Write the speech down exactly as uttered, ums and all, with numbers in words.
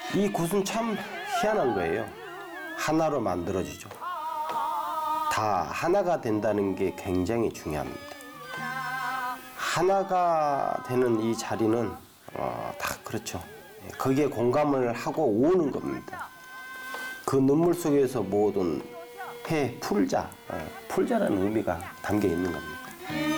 이 굿은 참 희한한 거예요. 하나로 만들어지죠. 다 하나가 된다는 게 굉장히 중요합니다. 하나가 되는 이 자리는 어, 다 그렇죠. 거기에 공감을 하고 오는 겁니다. 그 눈물 속에서 모든 해 풀자, 어, 풀자라는 의미가 담겨 있는 겁니다.